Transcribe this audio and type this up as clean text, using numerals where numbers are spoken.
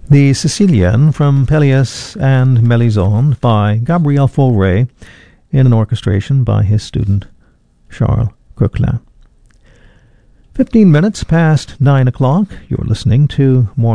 The Sicilienne from Pelléas and Mélisande by Gabriel Fauré in an orchestration by his student Charles Coquelin. 15 minutes past 9 o'clock. You're listening to Morning